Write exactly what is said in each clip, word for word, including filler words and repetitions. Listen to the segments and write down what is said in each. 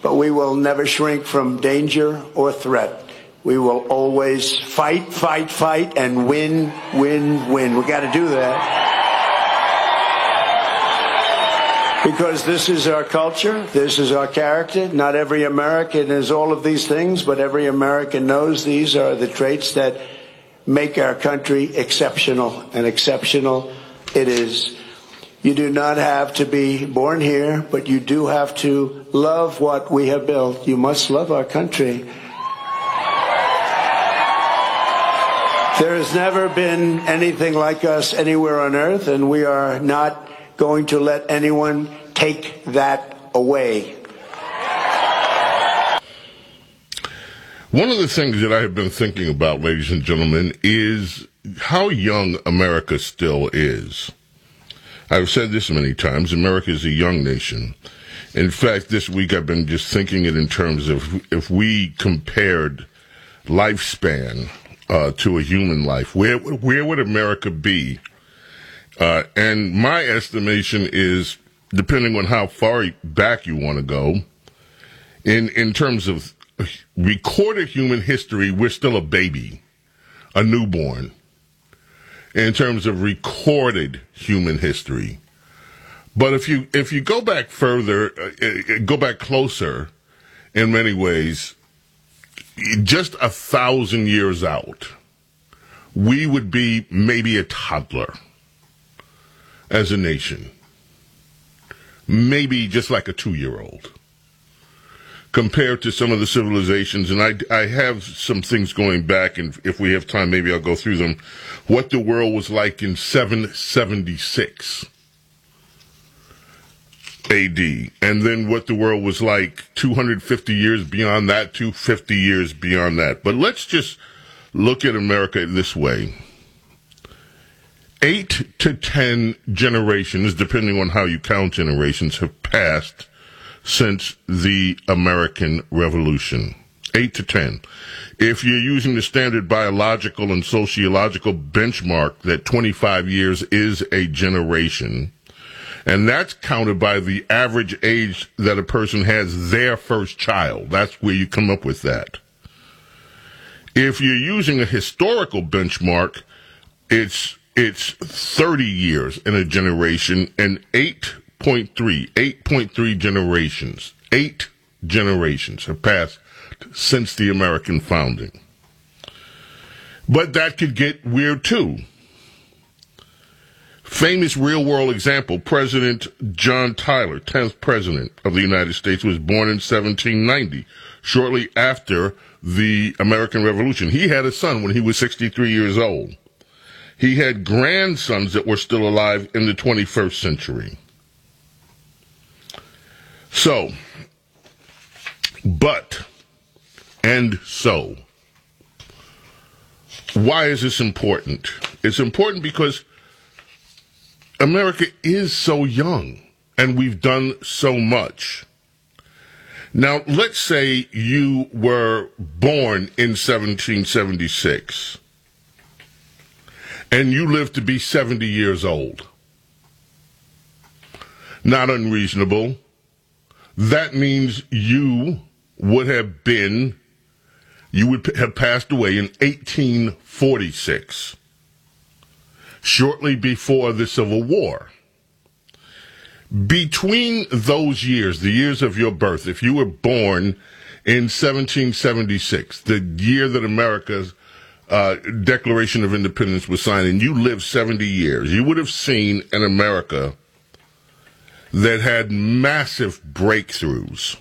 but we will never shrink from danger or threat. We will always fight, fight, fight, and win, win, win. We got to do that. Because this is our culture, this is our character. Not every American is all of these things, but every American knows these are the traits that make our country exceptional, and exceptional it is. You do not have to be born here, but you do have to love what we have built. You must love our country. There has never been anything like us anywhere on earth, and we are not going to let anyone take that away. One of the things that I have been thinking about, ladies and gentlemen, is how young America still is. I've said this many times, America is a young nation. In fact, this week I've been just thinking it in terms of if we compared lifespan uh, to a human life, where where would America be? Uh, and my estimation is, depending on how far back you want to go, in, in terms of recorded human history, we're still a baby, a newborn. In terms of recorded human history. But if you, if you go back further, uh, go back closer, in many ways, just a thousand years out, we would be maybe a toddler. As a nation, maybe just like a two-year-old, compared to some of the civilizations. And I, I have some things going back, and if we have time, maybe I'll go through them. What the world was like in seven seventy-six A D, and then what the world was like two hundred fifty years beyond that, two hundred fifty years beyond that. But let's just look at America this way. Eight to ten generations, depending on how you count generations, have passed since the American Revolution. Eight to ten. If you're using the standard biological and sociological benchmark that twenty-five years is a generation, and that's counted by the average age that a person has their first child, that's where you come up with that. If you're using a historical benchmark, it's It's thirty years in a generation and eight point three, eight point three generations. Eight generations have passed since the American founding. But that could get weird too. Famous real-world example, President John Tyler, tenth President of the United States, was born in seventeen ninety, shortly after the American Revolution. He had a son when he was sixty-three years old. He had grandsons that were still alive in the twenty-first century. So, but, and so, why is this important? It's important because America is so young, and we've done so much. Now, let's say you were born in seventeen seventy-six. And you live to be seventy years old. Not unreasonable. That means you would have been, you would have passed away in eighteen forty-six, shortly before the Civil War. Between those years, the years of your birth, if you were born in seventeen seventy-six, the year that America's Uh, Declaration of Independence was signed, and you lived seventy years, you would have seen an America that had massive breakthroughs.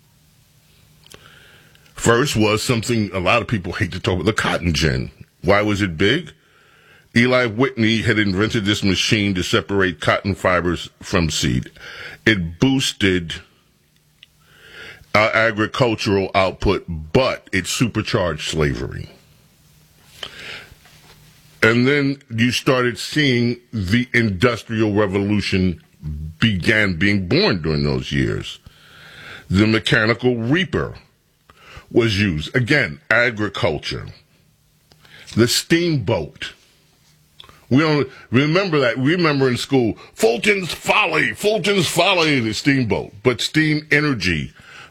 First was something a lot of people hate to talk about, the cotton gin. Why was it big? Eli Whitney had invented this machine to separate cotton fibers from seed. It boosted uh, agricultural output, but it supercharged slavery. And then you started seeing the Industrial Revolution began being born during those years. The mechanical reaper was used. Again, agriculture. The steamboat. We don't remember that. We remember in school, Fulton's Folly, Fulton's Folly, the steamboat. But steam energy